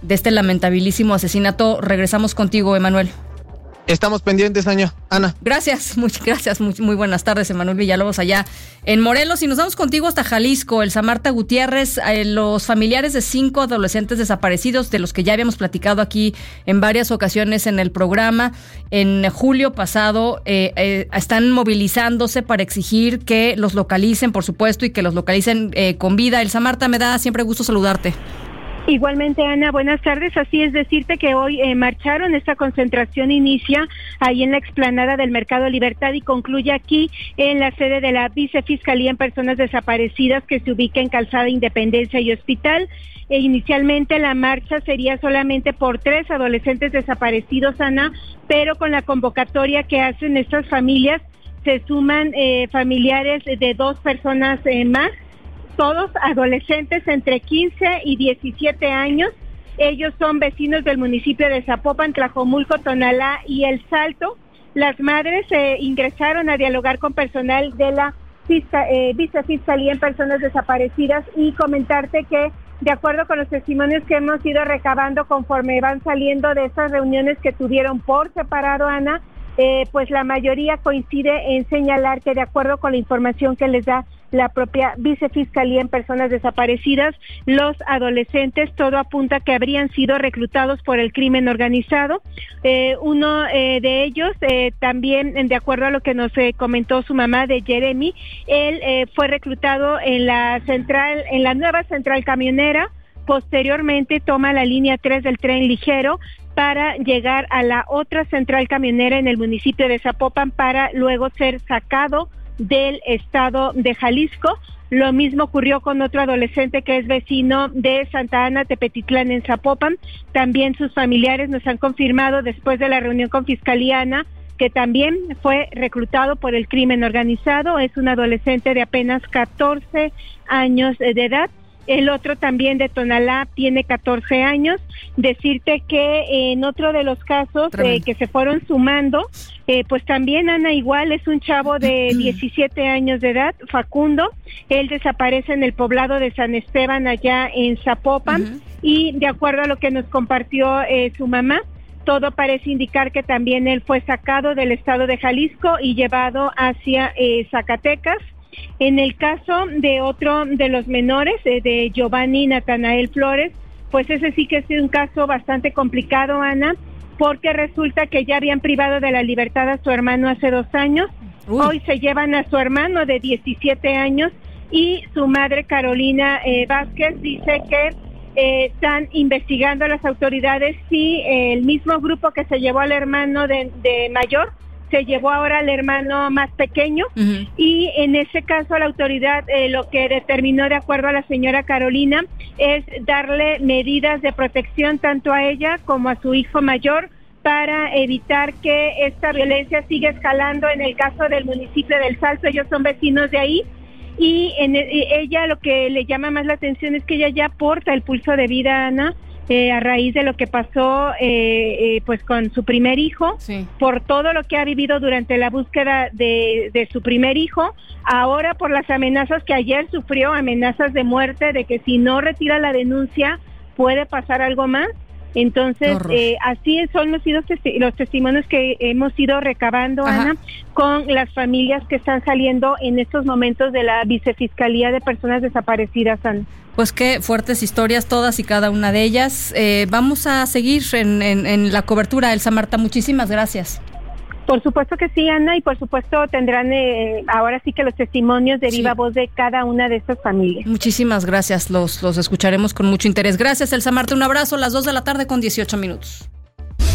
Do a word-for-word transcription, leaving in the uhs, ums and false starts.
de este lamentabilísimo asesinato. Regresamos contigo, Emanuel. Estamos pendientes, Ana. Ana. Gracias, muchas gracias. Muy, muy buenas tardes, Emanuel Villalobos, allá en Morelos. Y nos vamos contigo hasta Jalisco. Elsa Marta Gutiérrez, eh, los familiares de cinco adolescentes desaparecidos, de los que ya habíamos platicado aquí en varias ocasiones en el programa, en julio pasado, eh, eh, están movilizándose para exigir que los localicen, por supuesto, y que los localicen eh, con vida. Elsa Marta, me da siempre gusto saludarte. Igualmente, Ana, buenas tardes. Así es, decirte que hoy eh, marcharon. Esta concentración inicia ahí en la explanada del Mercado Libertad y concluye aquí en la sede de la Vicefiscalía en Personas Desaparecidas, que se ubica en Calzada Independencia y Hospital. E inicialmente la marcha sería solamente por tres adolescentes desaparecidos, Ana, pero con la convocatoria que hacen estas familias se suman eh, familiares de dos personas eh, más. Todos adolescentes entre quince y diecisiete años. Ellos son vecinos del municipio de Zapopan, Tlajomulco, Tonalá y El Salto. Las madres eh, ingresaron a dialogar con personal de la Fisca, eh, Vicefiscalía en Personas Desaparecidas y comentarte que, de acuerdo con los testimonios que hemos ido recabando conforme van saliendo de estas reuniones que tuvieron por separado, Ana, eh, pues la mayoría coincide en señalar que, de acuerdo con la información que les da la propia Vicefiscalía en Personas Desaparecidas, los adolescentes, todo apunta que habrían sido reclutados por el crimen organizado. Eh, uno eh, de ellos, eh, también de acuerdo a lo que nos eh, comentó su mamá de Jeremy, él eh, fue reclutado en la central, en la nueva central camionera. Posteriormente toma la línea tres del tren ligero para llegar a la otra central camionera en el municipio de Zapopan para luego ser sacado del estado de Jalisco. Lo mismo ocurrió con otro adolescente que es vecino de Santa Ana, Tepetitlán, en Zapopan. También sus familiares nos han confirmado, después de la reunión con Fiscalía, Ana, que también fue reclutado por el crimen organizado. Es un adolescente de apenas catorce años de edad. El otro también de Tonalá tiene catorce años. Decirte que en otro de los casos eh, que se fueron sumando, eh, pues también, Ana, igual es un chavo de diecisiete años de edad, Facundo. Él desaparece en el poblado de San Esteban, allá en Zapopan, uh-huh. Y de acuerdo a lo que nos compartió eh, su mamá, todo parece indicar que también él fue sacado del estado de Jalisco y llevado hacia eh, Zacatecas. En el caso de otro de los menores, eh, de Giovanni Natanael Flores, pues ese sí que es un caso bastante complicado, Ana, porque resulta que ya habían privado de la libertad a su hermano hace dos años. Uy. Hoy se llevan a su hermano de diecisiete años y su madre, Carolina eh, Vázquez, dice que eh, están investigando a las autoridades si eh, el mismo grupo que se llevó al hermano de, de mayor se llevó ahora al hermano más pequeño, uh-huh. Y en ese caso la autoridad eh, lo que determinó, de acuerdo a la señora Carolina, es darle medidas de protección tanto a ella como a su hijo mayor para evitar que esta violencia siga escalando. En el caso del municipio del Salto, ellos son vecinos de ahí, y en el, ella lo que le llama más la atención es que ella ya porta el pulso de vida, Ana, Eh, a raíz de lo que pasó eh, eh, pues con su primer hijo, sí. Por todo lo que ha vivido durante la búsqueda de, de su primer hijo, ahora por las amenazas que ayer sufrió, amenazas de muerte, de que si no retira la denuncia puede pasar algo más. Entonces, eh, así son los, testi- los testimonios que hemos ido recabando, Ajá. Ana, con las familias que están saliendo en estos momentos de la Vicefiscalía de Personas Desaparecidas, Ana. Pues qué fuertes historias todas y cada una de ellas. Eh, vamos a seguir en, en, en la cobertura, Elsa Marta. Muchísimas gracias. Por supuesto que sí, Ana, y por supuesto tendrán eh, ahora sí que los testimonios de viva sí. voz de cada una de estas familias. Muchísimas gracias, los, los escucharemos con mucho interés. Gracias, Elsa Marta, un abrazo, a las dos de la tarde con dieciocho minutos.